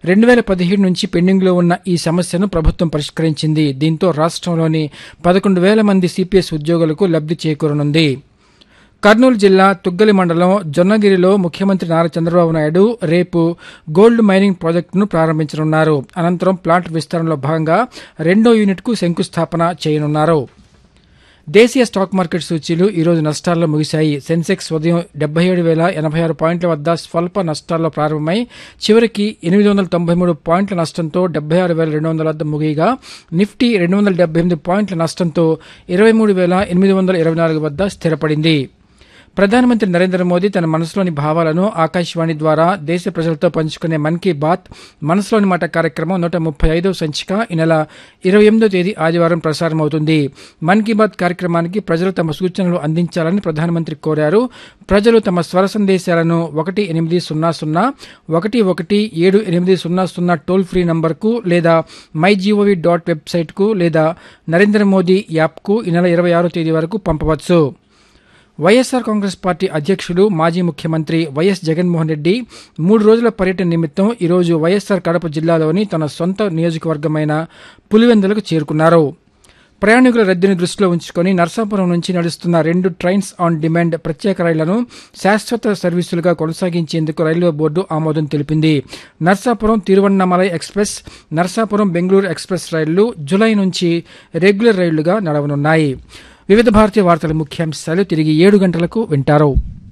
2017 నుంచి పెండింగ్లో ఉన్న ఈ సమస్యను ప్రభుత్వం పరిష్కరించింది. దీంతో రాష్ట్రంలోని 11,000 మంది సిపిఎస్ ఉద్యోగులకు లబ్ధి చేకూరనుంది. కర్నూలు జిల్లా తుగ్గలి మండలం జొన్నగిరిలో ముఖ్యమంత్రి నారా చంద్రబాబు నాయుడు రేపు గోల్డ్ మైనింగ్ ప్రాజెక్టును ప్రారంభించనున్నారు. అనంతరం ప్లాంట్ విస్తరణలో భాగంగా 2వ యూనిట్కు శంకుస్థాపన చేయనున్నారు. దేశీయ స్టాక్ మార్కెట్ సూచీలు ఈరోజు నష్టాల్లో ముగిశాయి. సెన్సెక్స్ ఉదయం 77,086 పాయింట్ల వద్ద స్వల్ప నష్టాల్లో ప్రారంభమై చివరికి 893 పాయింట్ల నష్టంతో 76,200 వద్ద ముగియగా, నిఫ్టీ 278 పాయింట్ల నష్టంతో 23,824 వద్ద స్థిరపడింది. ప్రధానమంత్రి నరేంద్ర మోదీ తన మనసులోని భావాలను ఆకాశవాణి ద్వారా దేశ ప్రజలతో పంచుకునే మన్ కీ బాత్ మనసులోని మాట కార్యక్రమం 135వ సంచిక ఈ నెల 28వ తేదీ ఆదివారం ప్రసారమవుతుంది. మన్ కీ బాత్ కార్యక్రమానికి ప్రజలు తమ సూచనలు అందించాలని ప్రధానమంత్రి కోరారు. ప్రజలు తమ స్వర సందేశాలను 1800-117800 టోల్ ఫ్రీ నంబర్కు లేదా myGov వెబ్సైట్కు లేదా నరేంద్ర మోదీ యాప్కు ఈ నెల 26వ తేదీ వరకు పంపవచ్చు. వైఎస్సార్ కాంగ్రెస్ పార్టీ అధ్యక్షుడు మాజీ ముఖ్యమంత్రి వైఎస్ జగన్మోహన్ రెడ్డి 3 రోజుల పర్యటన నిమిత్తం ఈరోజు వైఎస్సార్ కడప జిల్లాలోని తన సొంత నియోజకవర్గమైన పులివెందులకు చేరుకున్నారు. ప్రయాణికుల రద్దీని దృష్టిలో ఉంచుకొని నర్సాపురం నుంచి నడుస్తున్న 2 ట్రైన్స్ ఆన్ డిమాండ్ ప్రత్యేక రైళ్లను శాశ్వత సర్వీసులుగా కొనసాగించేందుకు రైల్వే బోర్డు ఆమోదం తెలిపింది. నర్సాపురం తిరువన్నమలై ఎక్స్ప్రెస్, నర్సాపురం బెంగళూరు ఎక్స్ప్రెస్ రైళ్లు జులై నుంచి రెగ్యులర్ రైళ్లుగా నడవనున్నాయి. వివిధ భారతీయ వార్తల ముఖ్యాంశాలు తిరిగి 7 గంటలకు వింటారు.